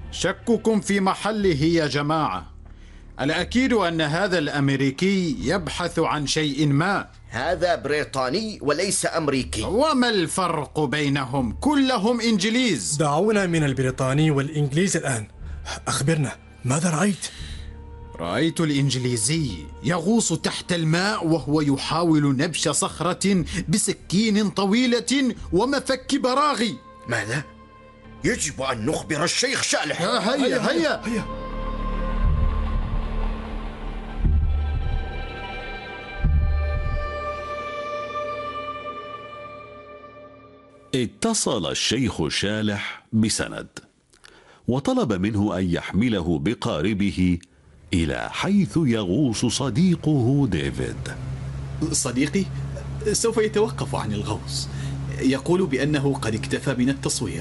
شككم في محله يا جماعة. الأكيد أن هذا الأمريكي يبحث عن شيء ما. هذا بريطاني وليس أمريكي. وما الفرق بينهم؟ كلهم إنجليز. دعونا من البريطاني والإنجليز الآن. أخبرنا، ماذا رأيت؟ رأيت الإنجليزي يغوص تحت الماء وهو يحاول نبش صخرة بسكين طويلة ومفك براغي. ماذا؟ يجب أن نخبر الشيخ شالح. هيا. اتصل الشيخ شالح بسند وطلب منه أن يحمله بقاربه إلى حيث يغوص صديقه ديفيد. صديقي سوف يتوقف عن الغوص، يقول بأنه قد اكتفى من التصوير.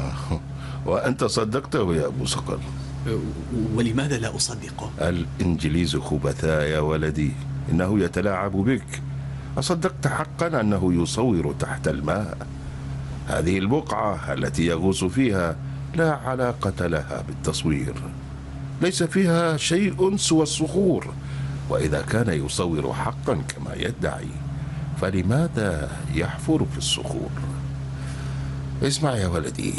وأنت صدقته يا أبو صقر؟ ولماذا لا أصدقه؟ الإنجليز خبثاء يا ولدي، إنه يتلاعب بك. أصدقت حقا أنه يصور تحت الماء؟ هذه البقعة التي يغوص فيها لا علاقة لها بالتصوير، ليس فيها شيء سوى الصخور. وإذا كان يصور حقا كما يدعي فلماذا يحفر في الصخور؟ اسمع يا ولدي،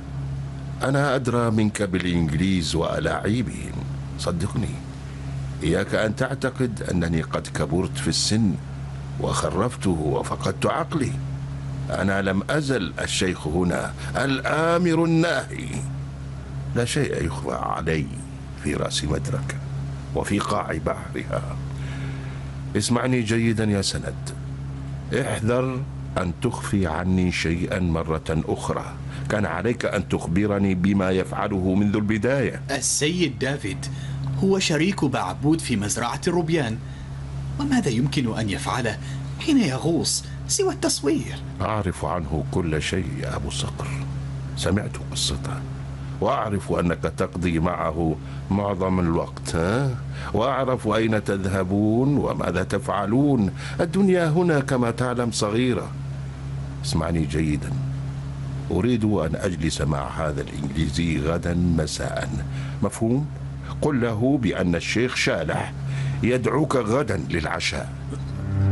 أنا أدرى منك بالإنجليز وألاعيبهم، صدقني. إياك أن تعتقد أنني قد كبرت في السن وخرفته وفقدت عقلي. أنا لم أزل الشيخ هنا، الآمر الناهي. لا شيء يخفى علي في رأس مدركة وفي قاع بحرها. اسمعني جيدا يا سند، احذر أن تخفي عني شيئا مرة أخرى. كان عليك أن تخبرني بما يفعله منذ البداية. السيد دافيد هو شريك بعبود في مزرعة الروبيان، وماذا يمكن أن يفعله حين يغوص سوى التصوير؟ أعرف عنه كل شيء يا أبو صقر، سمعت قصته، وأعرف أنك تقضي معه معظم الوقت، وأعرف أين تذهبون وماذا تفعلون. الدنيا هنا كما تعلم صغيرة. اسمعني جيدا، أريد أن أجلس مع هذا الإنجليزي غدا مساء، مفهوم؟ قل له بأن الشيخ شالح يدعوك غدا للعشاء.